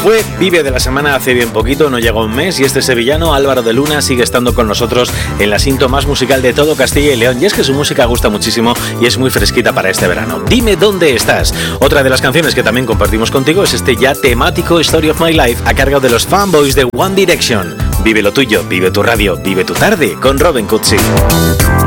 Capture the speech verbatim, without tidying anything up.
Fue Vive de la Semana hace bien poquito, no llega un mes, y este sevillano, Álvaro de Luna, sigue estando con nosotros en la cinta más musical de todo Castilla y León. Y es que su música gusta muchísimo y es muy fresquita para este verano. Dime dónde estás. Otra de las canciones que también compartimos contigo es este ya temático Story of My Life a cargo de los fanboys de One Direction. Vive lo tuyo, vive tu radio, vive tu tarde con Robin Cutsi.